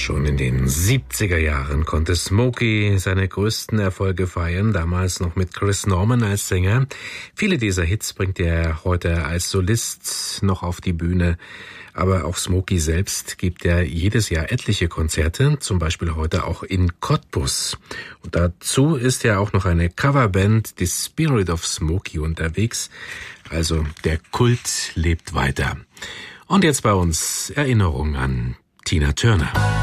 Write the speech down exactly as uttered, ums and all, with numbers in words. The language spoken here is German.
Schon in den siebziger Jahren konnte Smokey seine größten Erfolge feiern, damals noch mit Chris Norman als Sänger. Viele dieser Hits bringt er heute als Solist noch auf die Bühne. Aber auch Smokey selbst gibt ja jedes Jahr etliche Konzerte, zum Beispiel heute auch in Cottbus. Und dazu ist ja auch noch eine Coverband, The Spirit of Smokey, unterwegs. Also der Kult lebt weiter. Und jetzt bei uns Erinnerung an Tina Turner.